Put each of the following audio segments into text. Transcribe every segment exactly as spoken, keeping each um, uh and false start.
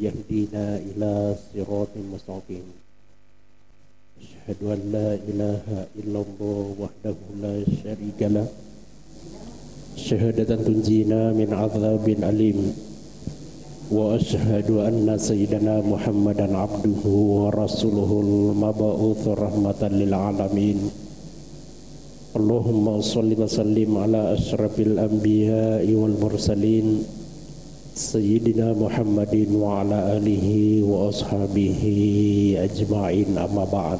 يهدينا إلى صراط مستقيم أشهد أن لا إله إلا الله وحده لا شريك له شهادة تنجينا من عذاب أليم وأشهد أن سيدنا محمدا عبده ورسوله المبعوث رحمة للعالمين اللهم صل وسلم على أشرف الأنبياء والمرسلين سيدنا محمد وعلى آله وأصحابه أجمعين أما بعد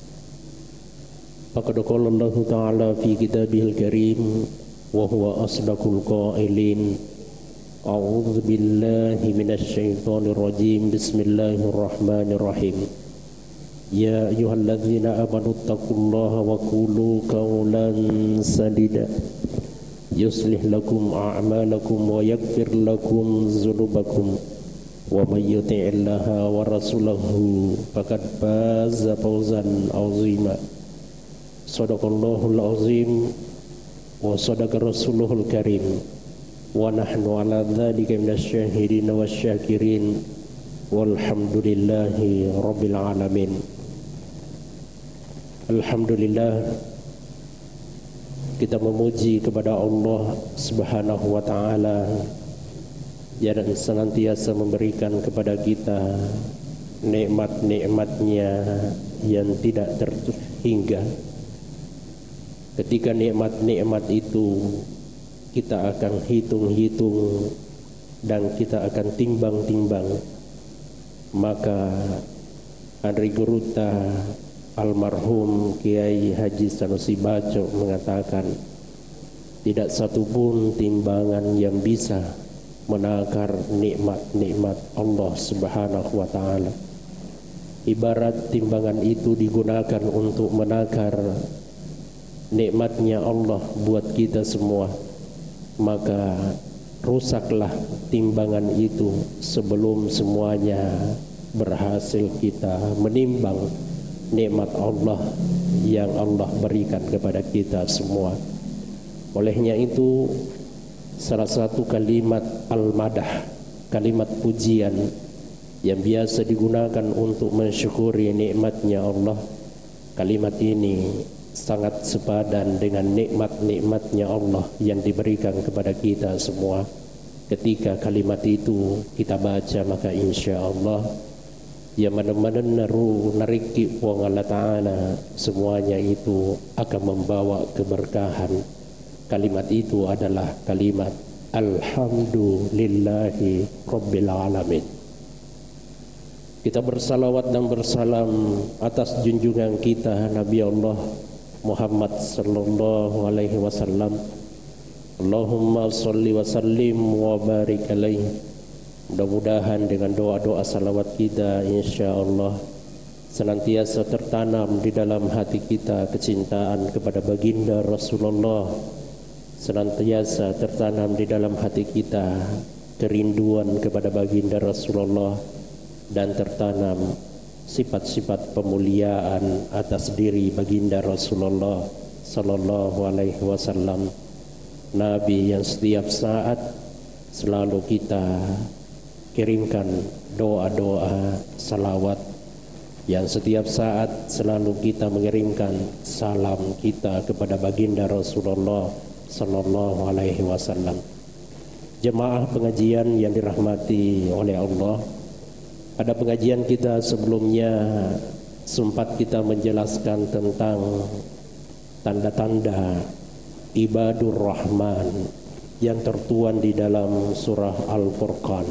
فقد قال الله تعالى في كتابه الكريم وهو أصدق القائلين أعوذ بالله من الشيطان الرجيم بسم الله الرحمن الرحيم يا أيها الذين آمنوا اتقوا الله وقولوا قولا سديدا يصلح لكم أعمالكم ويغفر لكم ذنوبكم ومن يطع الله ورسوله فقد فاز فوزا عظيما صدق الله العظيم وصدق رسوله الكريم ونحن على ذلك من الشاهدين والشاكرين والحمد لله رب العالمين. Alhamdulillah, kita memuji kepada Allah Subhanahu wa taala yang senantiasa memberikan kepada kita nikmat-nikmatnya yang tidak terhingga. Ketika nikmat-nikmat itu kita akan hitung-hitung dan kita akan timbang-timbang, maka Andri Guruta almarhum Kiai Haji Sanusi Baco mengatakan tidak satupun timbangan yang bisa menakar nikmat-nikmat Allah Subhanahu wa taala. Ibarat timbangan itu digunakan untuk menakar nikmatnya Allah buat kita semua, maka rusaklah timbangan itu sebelum semuanya berhasil kita menimbang nikmat Allah yang Allah berikan kepada kita semua. Olehnya itu salah satu kalimat al-madah, kalimat pujian yang biasa digunakan untuk mensyukuri nikmatnya Allah, kalimat ini sangat sepadan dengan nikmat-nikmatnya Allah yang diberikan kepada kita semua. Ketika kalimat itu kita baca, maka insya Allah ya mana-mana naru nariki wong Allah Ta'ala, semuanya itu akan membawa keberkahan. Kalimat itu adalah kalimat Alhamdulillahi Rabbil Alamin. Kita bersalawat dan bersalam atas junjungan kita Nabi Allah Muhammad sallallahu alaihi wasallam. Allahumma salli wa sallim wa barik alaihi. Mudah-mudahan dengan doa-doa salawat kita insyaallah senantiasa tertanam di dalam hati kita kecintaan kepada baginda Rasulullah, senantiasa tertanam di dalam hati kita kerinduan kepada baginda Rasulullah, dan tertanam sifat-sifat pemuliaan atas diri baginda Rasulullah sallallahu alaihi wasallam, Nabi yang setiap saat selalu kita kirimkan doa-doa salawat, yang setiap saat selalu kita mengirimkan salam kita kepada baginda Rasulullah sallallahu alaihi wasallam. Jemaah pengajian yang dirahmati oleh Allah, pada pengajian kita sebelumnya sempat kita menjelaskan tentang tanda-tanda ibadur Rahman yang tertuang di dalam surah Al-Furqan.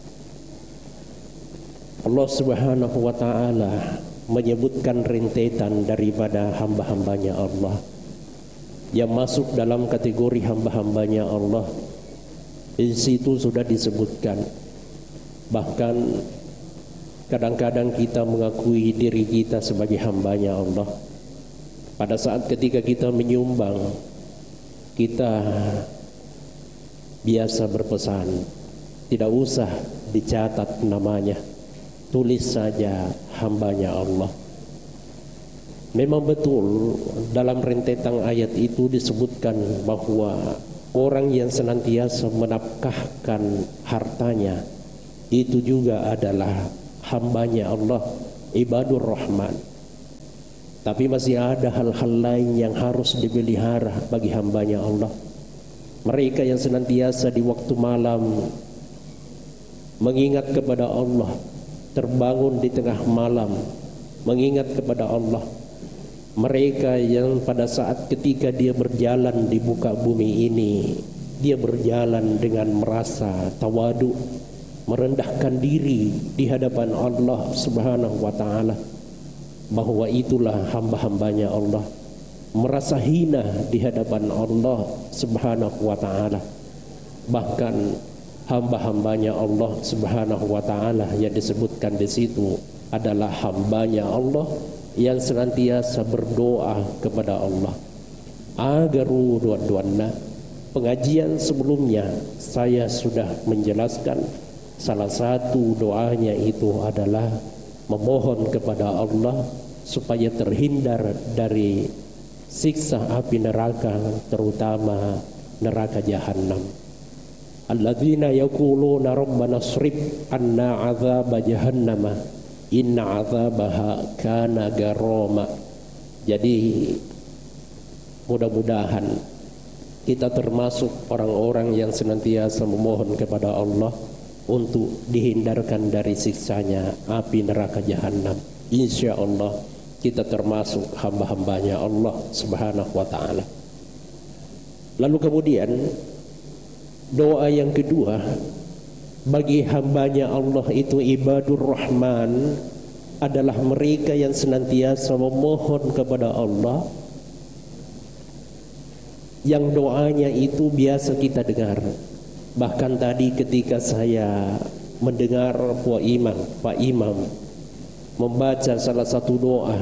Allah Subhanahu wa taala menyebutkan rentetan daripada hamba-hambanya Allah yang masuk dalam kategori hamba-hambanya Allah. Di situ sudah disebutkan, bahkan kadang-kadang kita mengakui diri kita sebagai hambanya Allah. Pada saat ketika kita menyumbang, kita biasa berpesan, tidak usah dicatat namanya, tulis saja hambanya Allah. Memang betul dalam rentetan ayat itu disebutkan bahwa orang yang senantiasa menafkahkan hartanya itu juga adalah hambanya Allah, ibadur rahman. Tapi masih ada hal-hal lain yang harus dipelihara bagi hambanya Allah. Mereka yang senantiasa di waktu malam mengingat kepada Allah, terbangun di tengah malam mengingat kepada Allah. Mereka yang pada saat ketika dia berjalan di muka bumi ini, dia berjalan dengan merasa tawadu, merendahkan diri di hadapan Allah Subhanahu wa ta'ala, bahwa itulah hamba-hambanya Allah, merasa hina di hadapan Allah Subhanahu wa ta'ala. Bahkan hamba-hambanya Allah Subhanahu wa ta'ala yang disebutkan di situ adalah hambanya Allah yang senantiasa berdoa kepada Allah. Agaru dua-duana. Pengajian sebelumnya saya sudah menjelaskan salah satu doanya itu adalah memohon kepada Allah supaya terhindar dari siksa api neraka, terutama neraka jahanam. Alladzina yaquluna rabbana srif anna 'adzaba jahannama inna 'adzabaha kana garama. Jadi mudah-mudahan kita termasuk orang-orang yang senantiasa memohon kepada Allah untuk dihindarkan dari siksanya api neraka jahanam. Insya Allah kita termasuk hamba-hambanya Allah Subhanahu wa ta'ala. Lalu kemudian doa yang kedua bagi hambanya Allah itu ibadur rahman adalah mereka yang senantiasa memohon kepada Allah, yang doanya itu biasa kita dengar. Bahkan tadi ketika saya mendengar Pak Imam, Pak Imam membaca salah satu doa,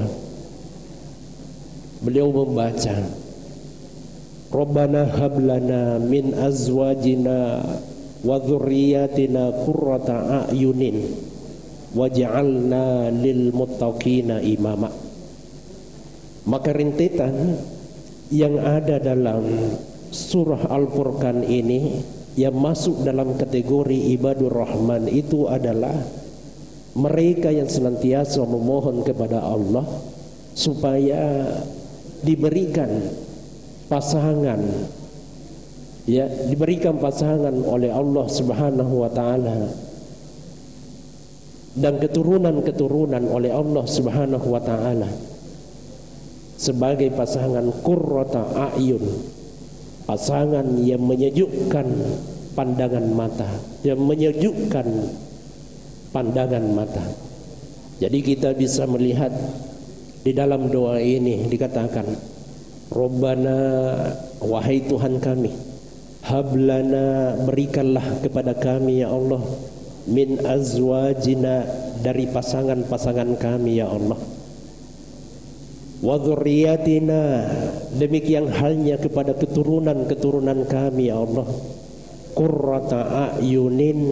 beliau membaca Rabbana hablana min azwajina wa dzurriyyatina qurrata a'yunin waj'alna lil muttaqina imama. Maka rentetan yang ada dalam surah Al-Furqan ini yang masuk dalam kategori ibadur rahman itu adalah mereka yang senantiasa memohon kepada Allah supaya diberikan pasangan, ya, diberikan pasangan oleh Allah Subhanahu wa ta'ala dan keturunan-keturunan oleh Allah Subhanahu wa ta'ala sebagai pasangan qurrata a'yun, pasangan yang menyejukkan pandangan mata, yang menyejukkan pandangan mata. Jadi kita bisa melihat di dalam doa ini dikatakan Rabbana, wahai Tuhan kami, hablana, berikanlah kepada kami ya Allah, min azwajina, dari pasangan-pasangan kami ya Allah, wa dzurriyyatina, demikian halnya kepada keturunan-keturunan kami ya Allah, qurrata a'yunin,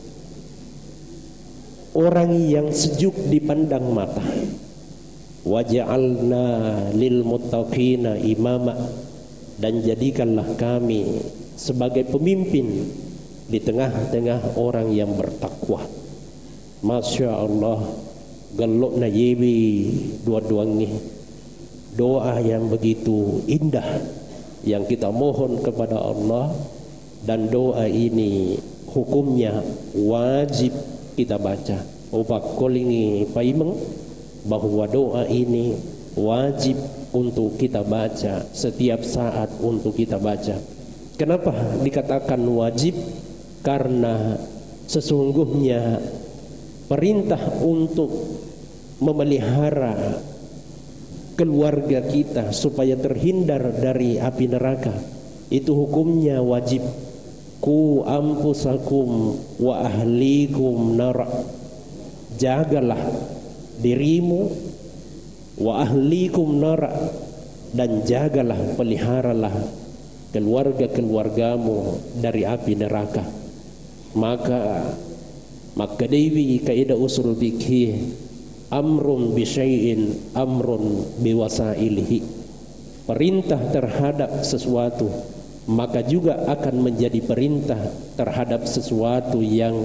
orang yang sejuk dipandang mata, waj'alna lil muttaqina imama, dan jadikanlah kami sebagai pemimpin di tengah-tengah orang yang bertakwa. Masya Allah, gelok na yebi dua-duanya doa yang begitu indah yang kita mohon kepada Allah, dan doa ini hukumnya wajib kita baca. Opak kolingi paimeng bahwa doa ini wajib untuk kita baca setiap saat untuk kita baca. Kenapa dikatakan wajib? Karena sesungguhnya perintah untuk memelihara keluarga kita supaya terhindar dari api neraka itu hukumnya wajib. Ku ampusakum wa ahlikum nara, jagalah dirimu, wa ahlikum nara, dan jagalah, peliharalah keluarga-keluargamu dari api neraka. Maka maka dewi kaidah usul fikih amrun bi syai'in amrun bi wasailihi, perintah terhadap sesuatu maka juga akan menjadi perintah terhadap sesuatu yang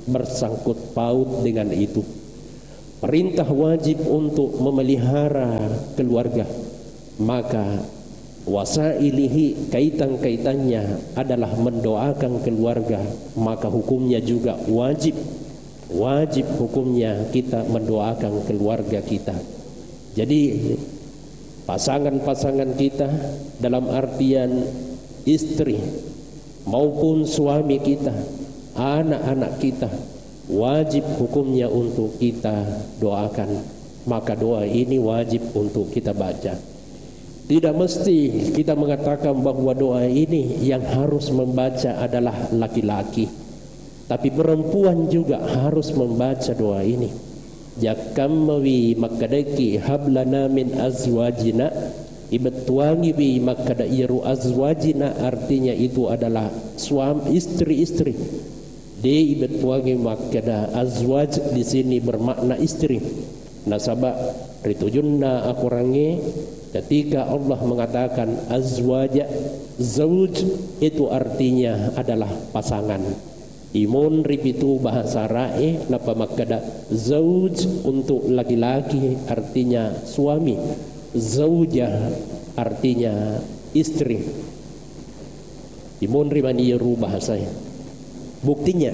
bersangkut paut dengan itu. Perintah wajib untuk memelihara keluarga, maka wasailihi, kaitan-kaitannya adalah mendoakan keluarga, maka hukumnya juga wajib. Wajib hukumnya kita mendoakan keluarga kita. Jadi pasangan-pasangan kita dalam artian istri maupun suami kita, anak-anak kita, wajib hukumnya untuk kita doakan. Maka doa ini wajib untuk kita baca. Tidak mesti kita mengatakan bahwa doa ini yang harus membaca adalah laki-laki, tapi perempuan juga harus membaca doa ini. Jakammawi makadaki hablana min azwajina, ibtuangi bi makadairu azwajina, artinya itu adalah suami istri-istri. Di ibtuangi makada azwaj di sini bermakna istri. Nasabah ritujunna akurangi ketika Allah mengatakan azwaja, zauj itu artinya adalah pasangan. Imun ribitu bahasa ra'i napa makada zauj untuk laki-laki artinya suami, zaujah artinya istri. Imun ribani ru bahasanya. Buktinya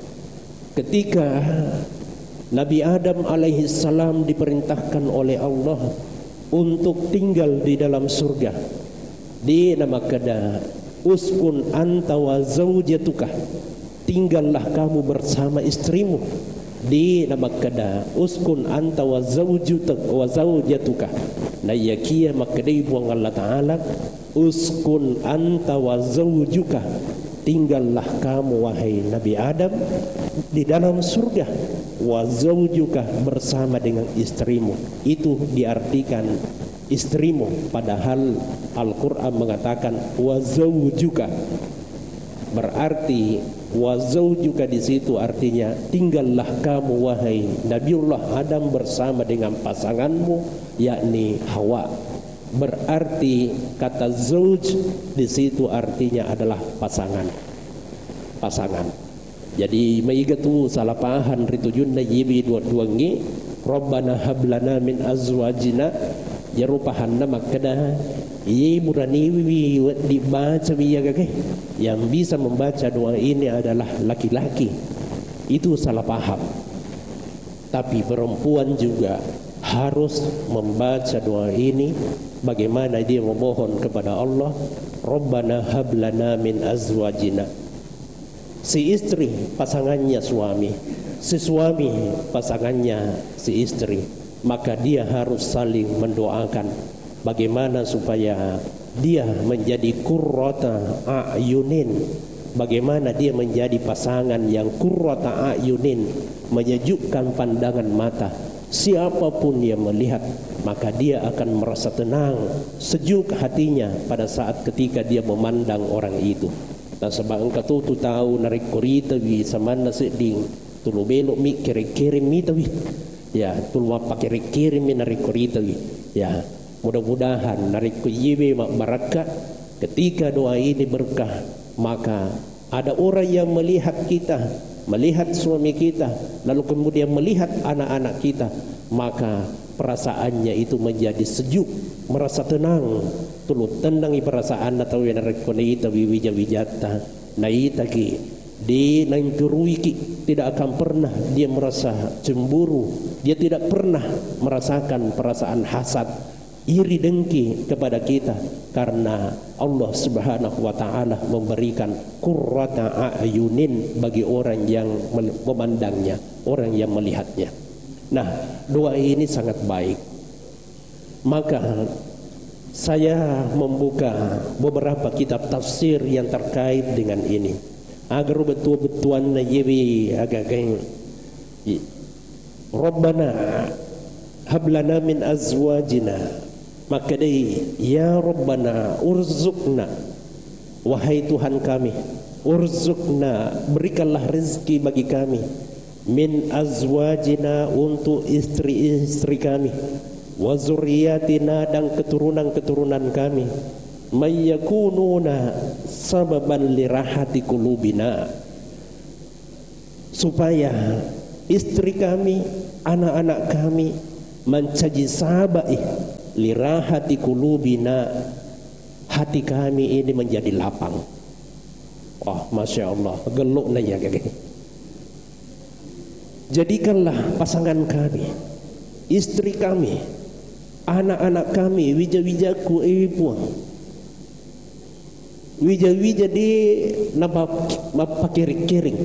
ketika Nabi Adam alaihi salam diperintahkan oleh Allah untuk tinggal di dalam surga, di nama kada uskun anta wa zaujatuka, tinggallah kamu bersama istrimu. Di nama kada uskun anta wa zaujutak wa zaujatuka, na yakia makadai buang Allah Ta'ala uskun anta wa zaujuka, tinggallah kamu wahai Nabi Adam di dalam surga, wa zaujuka bersama dengan istrimu. Itu diartikan istrimu, padahal Al-Quran mengatakan wa zaujuka, berarti wa zaujuka di situ artinya tinggallah kamu wahai Nabiullah Adam bersama dengan pasanganmu yakni Hawa. Berarti kata zauj di situ artinya adalah pasangan. Pasangan. Jadi maigatu salah pahan ritujunna yibi dua-duangi Rabbana hablana min azwajina, jarupahanna makada Iyi murani dibaca biya gake. Yang bisa membaca doa ini adalah laki-laki. Itu salah paham. Tapi perempuan juga harus membaca doa ini. Bagaimana dia memohon kepada Allah, Rabbana hablana min azwajina. Si istri pasangannya suami, si suami pasangannya si istri, maka dia harus saling mendoakan bagaimana supaya dia menjadi qurrata a'yunin, bagaimana dia menjadi pasangan yang qurrata a'yunin, menyejukkan pandangan mata. Siapapun yang melihat, maka dia akan merasa tenang, sejuk hatinya pada saat ketika dia memandang orang itu. Nah sebab engkau tu tahu narik korita wi samana seding tulu belok mi kiri-kiri mi tawi ya tulu apa kiri-kiri mi narik korita wi ya. Mudah-mudahan narik kuyibe mak barakat ketika doa ini berkah, maka ada orang yang melihat kita, melihat suami kita, lalu kemudian melihat anak-anak kita, maka perasaannya itu menjadi sejuk, merasa tenang. Tulut tendangi perasaan atau yang rekoni itu wija wijata naitaki di nangkuruiki, tidak akan pernah dia merasa cemburu, dia tidak pernah merasakan perasaan hasad, iri dengki kepada kita, karena Allah Subhanahu wa taala memberikan qurrata a'yunin bagi orang yang memandangnya, orang yang melihatnya. Nah, doa ini sangat baik. Maka saya membuka beberapa kitab tafsir yang terkait dengan ini agar betul-betul nayibi agak geng. Rabbana hablana min azwajina, maka dai ya Rabbana urzukna, wahai Tuhan kami, urzukna, berikanlah rezeki bagi kami, min azwajina, untuk istri-istri kami, wa zurriyatina, dan keturunan-keturunan kami, mayyakununa sababan lirahati qulubina, supaya istri kami, anak-anak kami mencaji sabai lirahati kulubina, hati kami ini menjadi lapang. Oh, masya Allah, geluk na ya kayak. Jadikanlah pasangan kami, istri kami, anak-anak kami, wija-wijaku ibu, wija-wija di napa kiring-kiring,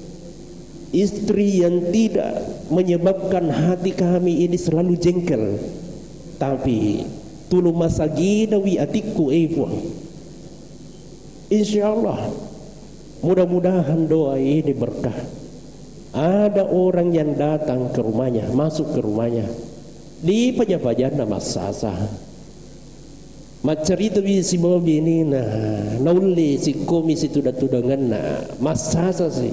istri yang tidak menyebabkan hati kami ini selalu jengkel, tapi tulu masagina wi atiku ibu. Insyaallah, mudah-mudahan doa ini berkah. Ada orang yang datang ke rumahnya, masuk ke rumahnya, di pajak-pajak nama sasa macerita si Bobi ini nah nauli si komisi tudah-tudangan nah masasa sih,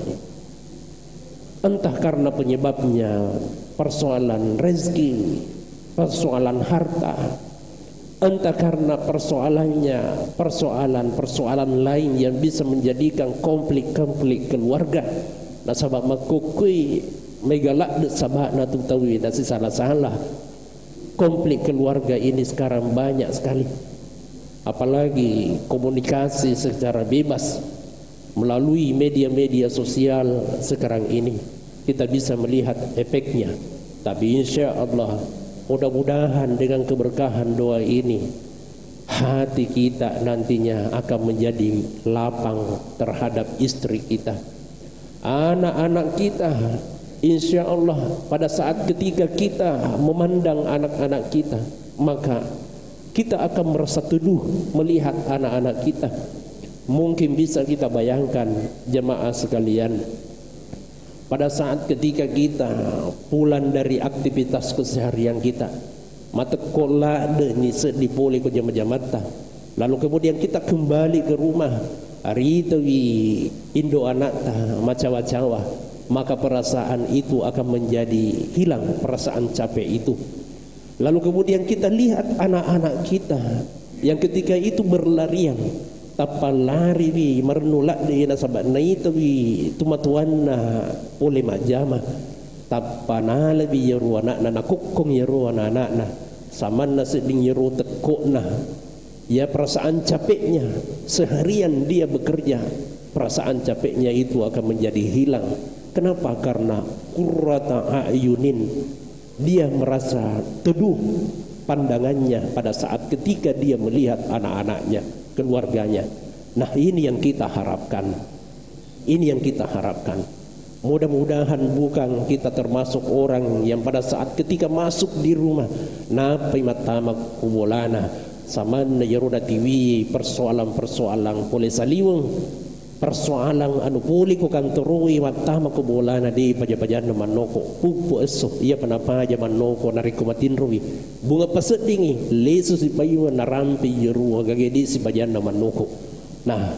entah karena penyebabnya persoalan rezeki, persoalan harta, entah karena persoalannya persoalan-persoalan lain yang bisa menjadikan konflik-konflik keluarga. Nah sabab makukui megalak de sabak na tutawi nasi salah-salah. Konflik keluarga ini sekarang banyak sekali. Apalagi komunikasi secara bebas melalui media-media sosial sekarang ini, kita bisa melihat efeknya. Tapi insya Allah mudah-mudahan dengan keberkahan doa ini, hati kita nantinya akan menjadi lapang terhadap istri kita, anak-anak kita. Insya Allah pada saat ketika kita memandang anak-anak kita, maka kita akan merasa teduh melihat anak-anak kita. Mungkin bisa kita bayangkan jemaah sekalian, pada saat ketika kita pulang dari aktivitas keseharian kita, mata kola de ni sedipoli ko jama-jamata, lalu kemudian kita kembali ke rumah, hari itu indo anak ta macawa-cawa, maka perasaan itu akan menjadi hilang, perasaan capek itu. Lalu kemudian kita lihat anak-anak kita yang ketika itu berlarian, tapal lari wi merenulak di nasabat na itu wi tumatuanna oleh majama tapana lebih yeru anak na nakukong yeru anak na saman na seding yeru tekuk na ya, perasaan capeknya seharian dia bekerja, perasaan capeknya itu akan menjadi hilang. Kenapa? Karena qurrata ayunin, dia merasa teduh pandangannya pada saat ketika dia melihat anak-anaknya, keluarganya. Nah ini yang kita harapkan, ini yang kita harapkan. Mudah-mudahan bukan kita termasuk orang yang pada saat ketika masuk di rumah napai matama kubolana sama yaruda tiwi persoalan-persoalan boleh saliweng, persoalan anu puli ko kantorui matama kubolana di pajabajan manoko pupu eso iya panapa aja manoko nariko matinruwi bunga pasedingi lesu si payu narampi yeru gagedi si pajan manoko. Nah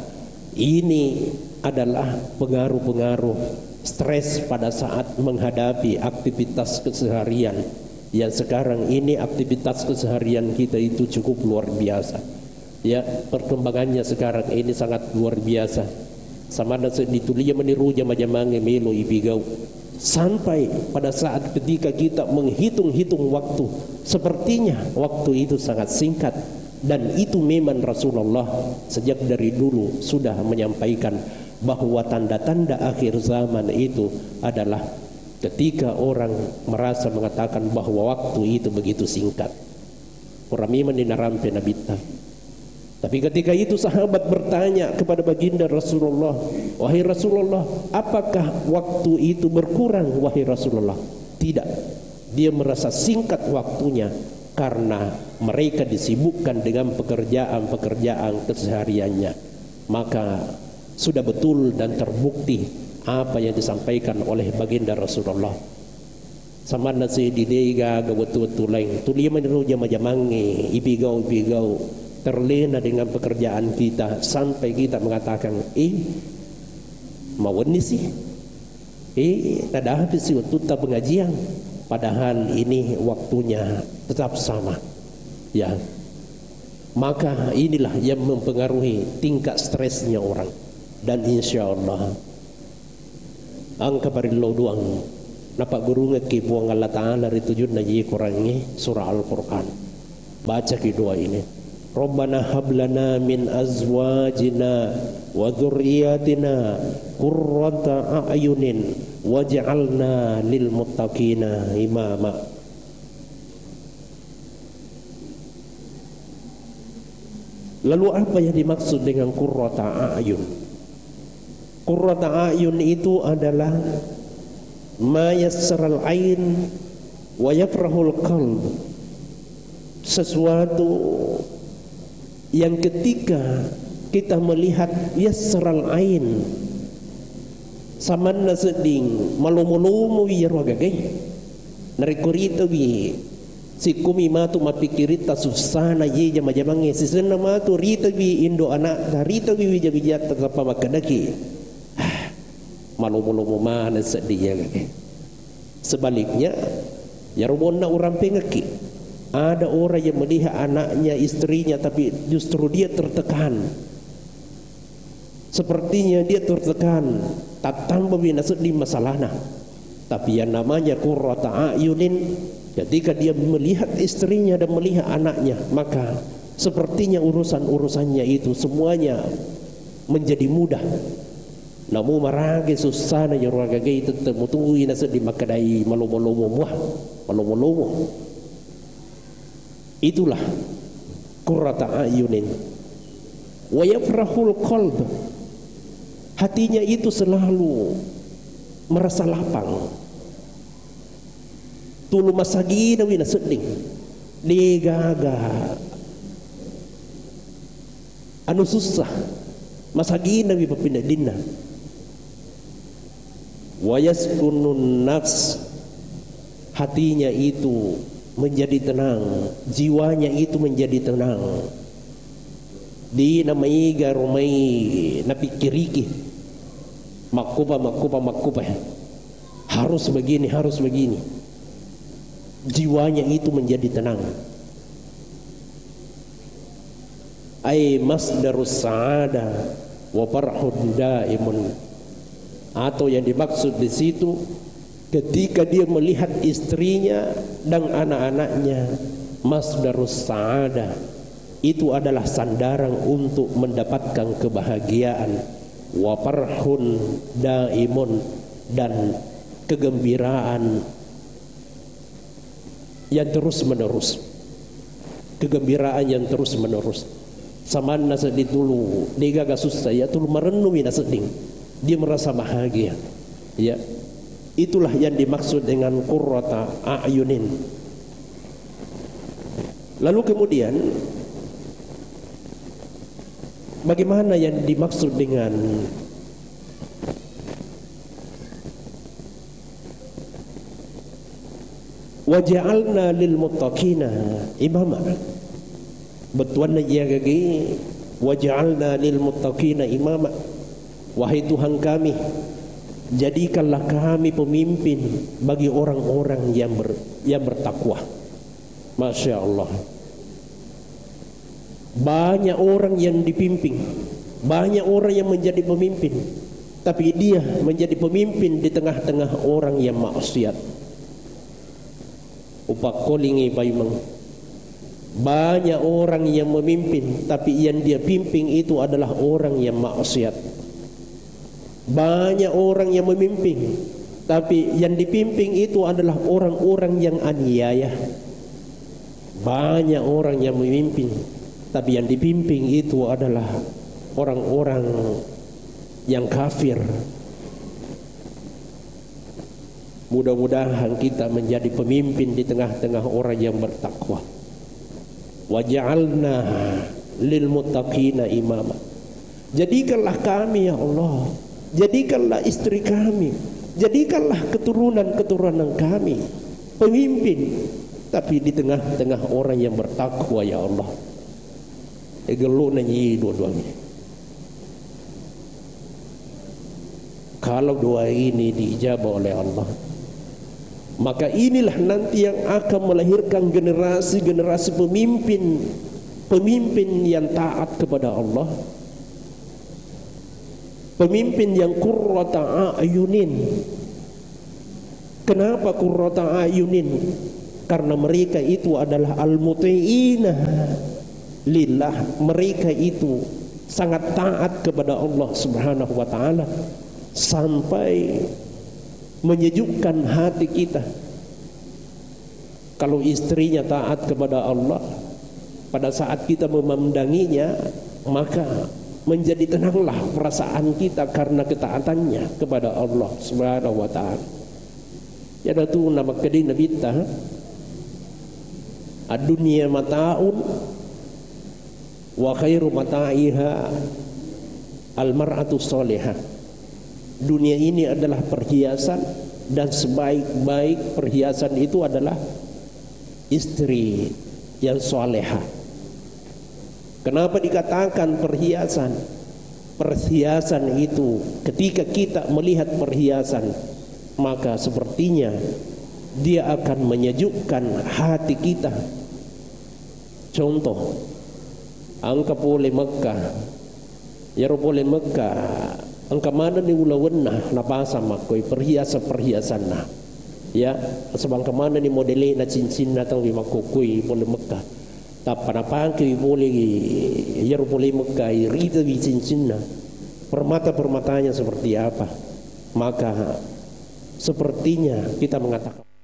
ini adalah pengaruh-pengaruh stres pada saat menghadapi aktivitas keseharian yang sekarang ini. Aktivitas keseharian kita itu cukup luar biasa ya, perkembangannya sekarang ini sangat luar biasa. Sama ada ditulia meniru jama-jamange melo ibigau, sampai pada saat ketika kita menghitung-hitung waktu, sepertinya waktu itu sangat singkat. Dan itu memang Rasulullah sejak dari dulu sudah menyampaikan bahwa tanda-tanda akhir zaman itu adalah ketika orang merasa mengatakan bahwa waktu itu begitu singkat. Orang memang dinarampe nabita. Tapi ketika itu sahabat bertanya kepada baginda Rasulullah, wahai Rasulullah, apakah waktu itu berkurang wahai Rasulullah? Tidak, dia merasa singkat waktunya karena mereka disibukkan dengan pekerjaan-pekerjaan kesehariannya. Maka sudah betul dan terbukti apa yang disampaikan oleh baginda Rasulullah. Sama nasi didega betul-betul lain tulia meniru jama-jamangi ibigau-ibigau, terlena dengan pekerjaan kita sampai kita mengatakan eh mau ni sih eh tak ada habis waktu tak pengajian, padahal ini waktunya tetap sama ya. Maka inilah yang mempengaruhi tingkat stresnya orang. Dan insya Allah angka parillo duang napa guru ngeki buang Allah Ta'ala ritujun na ji kurangi surah Al-Quran. Baca ki doa ini, Rabbana hablana min azwajina wa dzurriyyatina qurrata a'yunin waj'alna lil muttaqina imama. Lalu apa yang dimaksud dengan qurrata a'yun? Qurrata a'yun itu adalah ma yassaral ain wa yafrahul qalb, sesuatu yang ketika kita melihat yassaral ain samanna seding malumulumu wirwagagai narikurito bi sikumi matu mapikirita susana ye jama-jamange sisena matu rita bi indo anak darita bi wija-wija tegapa makadaki malumulumu mana sedih. Sebaliknya ya rumona orang pengeki, ada orang yang melihat anaknya, istrinya, tapi justru dia tertekan, sepertinya dia tertekan tak tambah bina sedih masalahnya. Tapi yang namanya qurrata a'yunin, ketika dia melihat istrinya dan melihat anaknya, maka sepertinya urusan-urusannya itu semuanya menjadi mudah. Namu marage susana yang ragagai tetemu tungguin nasa di makadai malumo-lumo muah malumo-lumo. Itulah qurrata a'yunin wa yafrahul qalb, hatinya itu selalu merasa lapang. Tulu masagina wina seding digaga anu susah masagina wi papindah dinna wa yaskunun nafs, hatinya itu menjadi tenang, jiwanya itu menjadi tenang. Di namai garumai napikiriki makupa makupa makupa harus begini harus begini, jiwanya itu menjadi tenang. Ai masdarus sa'ada wa farhun daimun, atau yang dimaksud di situ ketika dia melihat istrinya dan anak-anaknya, masdarus sa'ada itu adalah sandaran untuk mendapatkan kebahagiaan, wa farhun daimun, dan kegembiraan yang terus menerus, kegembiraan yang terus menerus. Samanna sedih dulu digaga susah ya tulu merenung ina seding, dia merasa bahagia. Ya, itulah yang dimaksud dengan qurrata a'yunin. Lalu kemudian bagaimana yang dimaksud dengan waja'alna lil muttaqina imama? Betuan ya gagi waja'alna lil muttaqina imama, wahai Tuhan kami, jadikanlah kami pemimpin bagi orang-orang yang ber, yang bertakwa. Masya Allah, banyak orang yang dipimpin, banyak orang yang menjadi pemimpin, tapi dia menjadi pemimpin di tengah-tengah orang yang maksiat. Upak kolingi paimang, banyak orang yang memimpin, tapi yang dia pimpin itu adalah orang yang maksiat. Banyak orang yang memimpin, tapi yang dipimpin itu adalah orang-orang yang aniaya. Banyak orang yang memimpin, tapi yang dipimpin itu adalah orang-orang yang kafir. Mudah-mudahan kita menjadi pemimpin di tengah-tengah orang yang bertakwa. Waja'alna lil muttaqina imama, jadikanlah kami ya Allah, jadikanlah istri kami, jadikanlah keturunan-keturunan kami pemimpin, tapi di tengah-tengah orang yang bertakwa ya Allah. Egelu nanyi dua-duanya. Kalau doa ini diijabah oleh Allah, maka inilah nanti yang akan melahirkan generasi-generasi pemimpin, pemimpin yang taat kepada Allah, pemimpin yang qurrata a'yunin. Kenapa qurrata a'yunin? Karena mereka itu adalah al-muti'ina lillah. Mereka itu sangat taat kepada Allah Subhanahu wa taala sampai menyejukkan hati kita. Kalau istrinya taat kepada Allah, pada saat kita memandanginya, maka menjadi tenanglah perasaan kita karena ketaatannya kepada Allah Subhanahu wa taala. Ya datu nama kedina bita ad-dunya mata'un wa khairu mata'iha al-mar'atu sholihah. Dunia ini adalah perhiasan dan sebaik-baik perhiasan itu adalah istri yang solehah. Kenapa dikatakan perhiasan? Perhiasan itu ketika kita melihat perhiasan, maka sepertinya dia akan menyejukkan hati kita. Contoh, angka boleh Mekah, ya boleh Mekah, angka mana ni ulawenna napasa makoi perhiasan-perhiasan nah. Ya, sebang kemana ni modelnya na cincin natang di makukui boleh Mekah. Tapi apa ke boleh ya boleh Mekah rita di cincin na. Permata-permatanya seperti apa? Maka sepertinya kita mengatakan Allahu Akbar, Allahu Akbar.